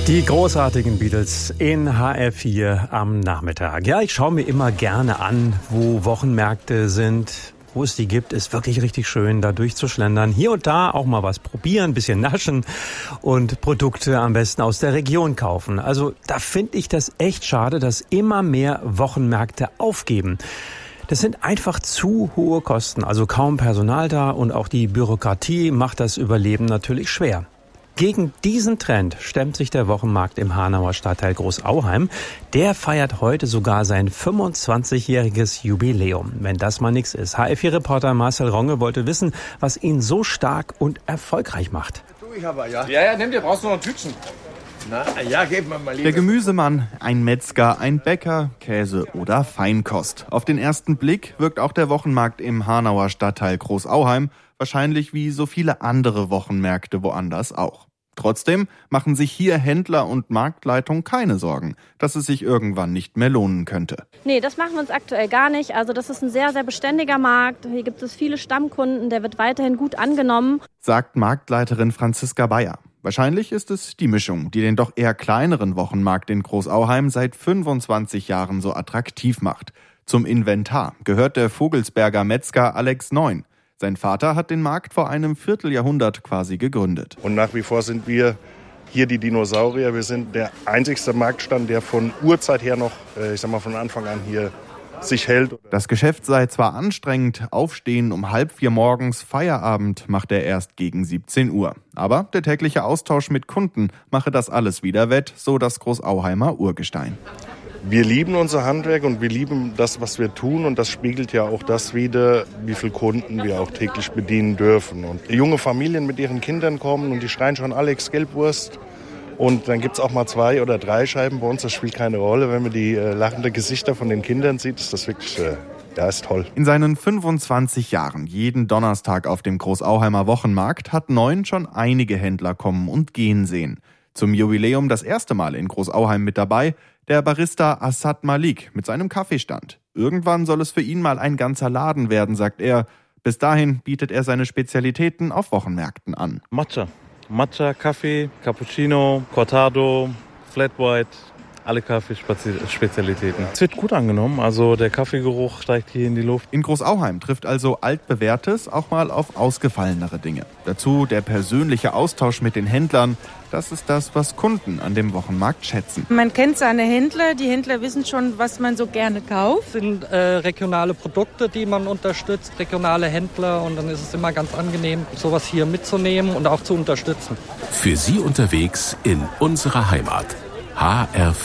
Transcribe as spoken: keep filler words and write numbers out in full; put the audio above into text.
Die großartigen Beatles in H R vier am Nachmittag. Ja, ich schaue mir immer gerne an, wo Wochenmärkte sind, wo es die gibt. Ist wirklich richtig schön, da durchzuschlendern. Hier und da auch mal was probieren, ein bisschen naschen und Produkte am besten aus der Region kaufen. Also da finde ich das echt schade, dass immer mehr Wochenmärkte aufgeben. Das sind einfach zu hohe Kosten, also kaum Personal da und auch die Bürokratie macht das Überleben natürlich schwer. Gegen diesen Trend stemmt sich der Wochenmarkt im Hanauer Stadtteil Großauheim. Der feiert heute sogar sein fünfundzwanzigjähriges Jubiläum, wenn das mal nichts ist. H R vier-Reporter Marcel Ronge wollte wissen, was ihn so stark und erfolgreich macht. Ich aber, ja. Ja, ja, nimm dir, brauchst du noch ein Tütchen. Na, ja, gib mir mal lieber. Der Gemüsemann, ein Metzger, ein Bäcker, Käse oder Feinkost. Auf den ersten Blick wirkt auch der Wochenmarkt im Hanauer Stadtteil Großauheim wahrscheinlich wie so viele andere Wochenmärkte woanders auch. Trotzdem machen sich hier Händler und Marktleitung keine Sorgen, dass es sich irgendwann nicht mehr lohnen könnte. Nee, das machen wir uns aktuell gar nicht. Also das ist ein sehr, sehr beständiger Markt. Hier gibt es viele Stammkunden, der wird weiterhin gut angenommen, sagt Marktleiterin Franziska Bayer. Wahrscheinlich ist es die Mischung, die den doch eher kleineren Wochenmarkt in Großauheim seit fünfundzwanzig Jahren so attraktiv macht. Zum Inventar gehört der Vogelsberger Metzger Alex Neun. Sein Vater hat den Markt vor einem Vierteljahrhundert quasi gegründet. Und nach wie vor sind wir hier die Dinosaurier. Wir sind der einzigste Marktstand, der von Urzeit her noch, ich sag mal von Anfang an hier sich hält. Das Geschäft sei zwar anstrengend, Aufstehen um halb vier morgens, Feierabend macht er erst gegen siebzehn Uhr. Aber der tägliche Austausch mit Kunden mache das alles wieder wett, so das Großauheimer Urgestein. Wir lieben unser Handwerk und wir lieben das, was wir tun. Und das spiegelt ja auch das wider, wie viele Kunden wir auch täglich bedienen dürfen. Und junge Familien mit ihren Kindern kommen und die schreien schon Alex Gelbwurst. Und dann gibt's auch mal zwei oder drei Scheiben bei uns. Das spielt keine Rolle. Wenn man die äh, lachenden Gesichter von den Kindern sieht, ist das wirklich, äh, ja, ist toll. In seinen fünfundzwanzig Jahren jeden Donnerstag auf dem Großauheimer Wochenmarkt hat Neun schon einige Händler kommen und gehen sehen. Zum Jubiläum das erste Mal in Großauheim mit dabei der Barista Assad Malik mit seinem Kaffeestand. Irgendwann soll es für ihn mal ein ganzer Laden werden, sagt er. Bis dahin bietet er seine Spezialitäten auf Wochenmärkten an. Matcha. Matcha, Kaffee, Cappuccino, Cortado, Flat White, alle Kaffeespezialitäten. Es wird gut angenommen, also der Kaffeegeruch steigt hier in die Luft. In Großauheim trifft also Altbewährtes auch mal auf ausgefallenere Dinge. Dazu der persönliche Austausch mit den Händlern. Das ist das, was Kunden an dem Wochenmarkt schätzen. Man kennt seine Händler, die Händler wissen schon, was man so gerne kauft. Es sind äh, regionale Produkte, die man unterstützt, regionale Händler, und dann ist es immer ganz angenehm, sowas hier mitzunehmen und auch zu unterstützen. Für Sie unterwegs in unserer Heimat. H R